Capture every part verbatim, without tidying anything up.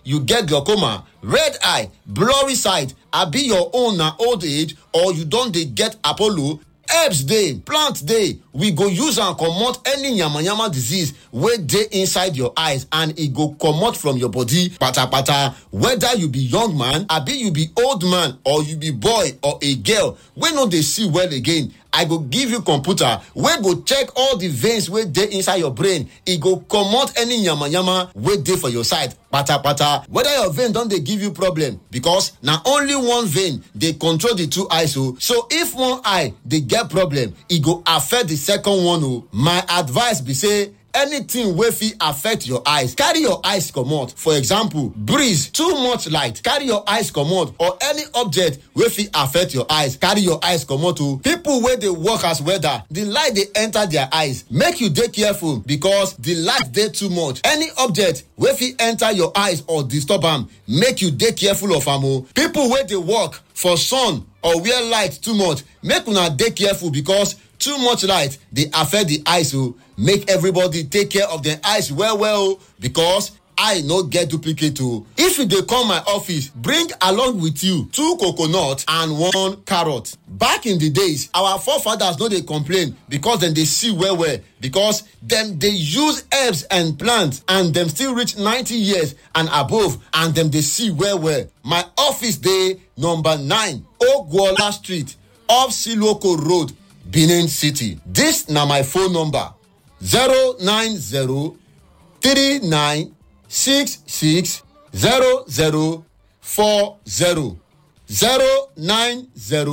you get glaucoma, red eye, blurry sight, abi your own na old age or you don dey get Apollo, herbs dey, plant dey, we go use am comot any yamayama disease wey dey inside your eyes and e go comot from your body patapata. Whether you be young man, abi you be old man, or you be boy or a girl wey no dey see well again, I go give you computer wey go check all the veins wey dey inside your brain. E go comot any yamayama wey dey for your side patapata. Whether your vein don dey give you problem, because na only one vein dey control the two eyes o. So if one eye dey get problem, e go affect the second one o. My advice be say anything wey fit affect your eyes, carry your eyes comot. For example, breeze, too much light, carry your eyes comot. Or any object wey fit affect your eyes, carry your eyes comot o. People wey dey work as welder, the light dey enter their eyes. Make you dey careful because the light dey too much. Any object wey fit enter your eyes or disturb am, make you dey careful of am o. People wey dey work for sun or wear light too much, make una dey careful because too much light dey affect the eyes o. Make everybody take care of their eyes well well o, because eye no get duplicate o. If you dey come my office, bring along with you two coconut and one carrot. Back in the days, our forefathers no dey complain because dem dey see well well, because dem dey use herbs and plants and dem still reach ninety years and above and dem dey see well well. My office dey number nine Ogwola Street, off Siloko Road, Benin City. This na my phone number: zero nine zero three nine six six zero zero four zero. zero nine zero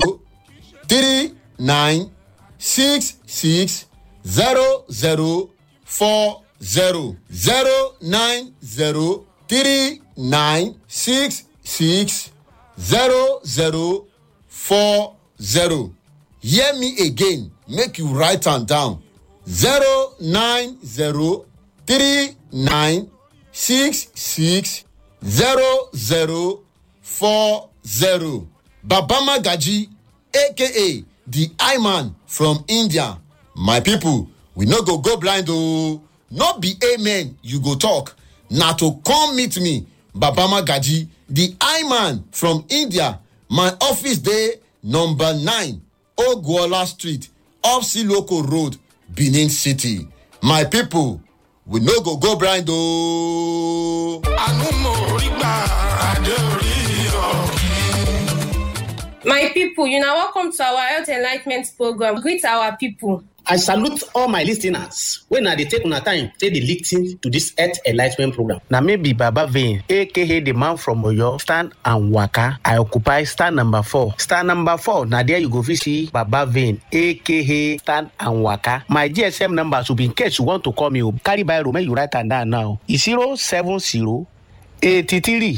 three nine six six zero zero four zero. zero nine zero three nine six six zero zero four zero. Hear me again, make you write am down: zero nine zero three nine six six zero zero four zero. Baba Magaji, aka the eye man from India. My people, we no go go blind o. No be amen you go talk, na to come meet me, Baba Magaji, the eye man from India. My office dey number nine Ogwola Street, off Siloko Road, Benin City. My people, we no go go blind o. My people, you now welcome to our health enlightenment program. Greet our people. I salute all my listeners when I dey take una time take dey listen to this health enlightenment program. Na me be Baba Vein, aka the man from Oyo, stand and waka. I occupy stand number four. Stand number four, na there you go fit see Baba Vein, aka stand and waka. My G S M number should be in case you want to call me. Carry biro, make you write am down now. It's zero seven zero eighty-three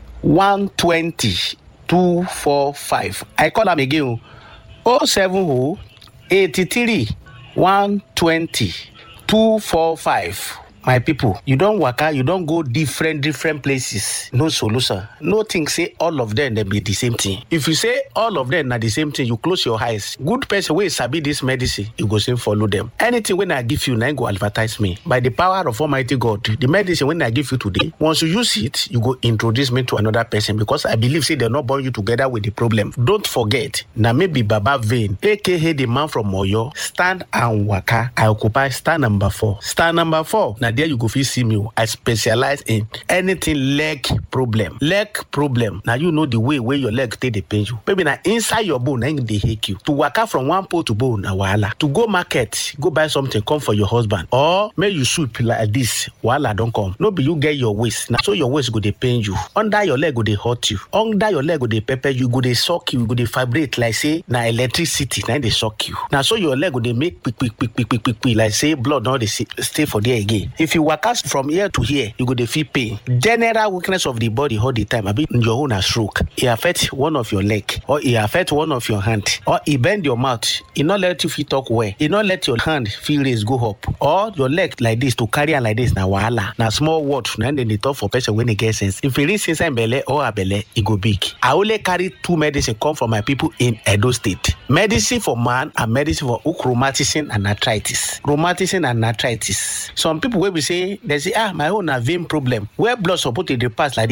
one twenty two four five. I call am again. oh seven oh eighty-three one twenty two four five. My people, you don't waka, you don't go different different places. No solution. No thing say all of them they be the same thing. If you say all of them are the same thing, you close your eyes. Good person wey sabi this medicine, you go say follow them. Anything when I give you, now go advertise me. By the power of Almighty God, the medicine when I give you today, once you use it, you go introduce me to another person, because I believe say they're not born you together with the problem. Don't forget, now maybe Baba Vein, aka the man from Oyo, stand and waka. I occupy stand number four. Stand number four. Now there you go fit see me. I specialize in anything leg problem. Leg problem. Now you know the way where your leg take the pain you. Maybe now inside your bone, now they ache you. To waka from one pole to bone, na wahala. To go market, go buy something, come for your husband. Or may you sweep like this, wahala don't come. No be you get your waist. Now so your waist go they pain you. Under your leg go they hurt you. Under your leg go they pepper you. Go they suck you. Go they vibrate like say na electricity. Now they suck you. Now so your leg go they make quick quick quick quick quick quick quick like say blood now they stay for there again. If you waka from here to here, you go dey feel pain. General weakness of the body all the time. I mean your own a stroke. It affect one of your leg, or it affect one of your hand, or it bend your mouth. It not let you feel talk well. It not let your hand feel raise go up, or your leg like this to carry on like this. Na wahala. Na small word. And then they talk for person when they get sense. If it reach inside belle or a belle, it go big. I only carry two medicine come from my people in Edo State. Medicine for man and medicine for hook rheumatism and arthritis. Rheumatism and arthritis. Some people will be say they say ah my own a vein problem. Where blood supposed to pass like this.